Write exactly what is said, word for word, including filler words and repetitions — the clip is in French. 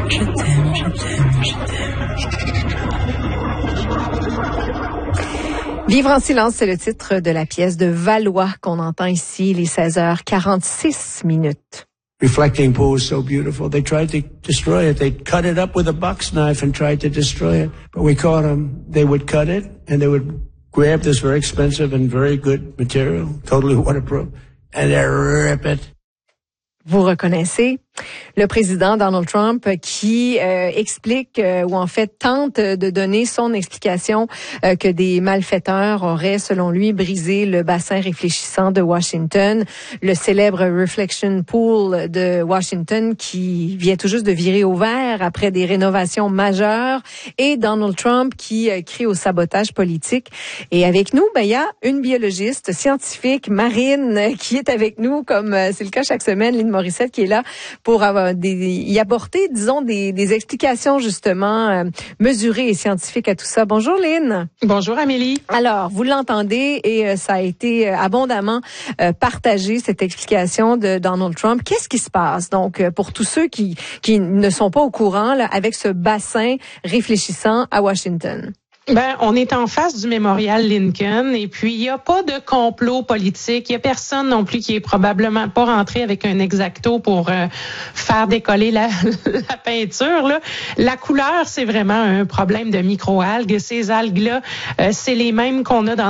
Je t'aime, je t'aime, je t'aime. Vivre en silence, c'est le titre de la pièce de Valois qu'on entend ici, les seize heures quarante-six minutes. Reflecting pool was so beautiful. They tried to destroy it. They cut it up with a box knife and tried to destroy it. But we caught them. They would cut it and they would grab this very expensive and very good material, totally waterproof, and they rip it. Vous reconnaissez le président Donald Trump qui euh, explique euh, ou en fait tente de donner son explication euh, que des malfaiteurs auraient, selon lui, brisé le bassin réfléchissant de Washington, le célèbre Reflection Pool de Washington qui vient tout juste de virer au vert après des rénovations majeures, et Donald Trump qui euh, crie au sabotage politique. Et avec nous, ben il y a une biologiste scientifique marine qui est avec nous, comme euh, c'est le cas chaque semaine, Lynn Morissette, qui est là pour avoir des, y apporter, disons, des, des explications justement euh, mesurées et scientifiques à tout ça. Bonjour Lynn. Bonjour Amélie. Alors, vous l'entendez et euh, ça a été euh, abondamment euh, partagé, cette explication de Donald Trump. Qu'est-ce qui se passe donc euh, pour tous ceux qui, qui ne sont pas au courant là, avec ce bassin réfléchissant à Washington? Ben, on est en face du mémorial Lincoln et puis il n'y a pas de complot politique. Il n'y a personne non plus qui est probablement pas rentré avec un exacto pour euh, faire décoller la, la peinture. Là. La couleur, c'est vraiment un problème de microalgues. Ces algues-là, euh, c'est les mêmes qu'on a dans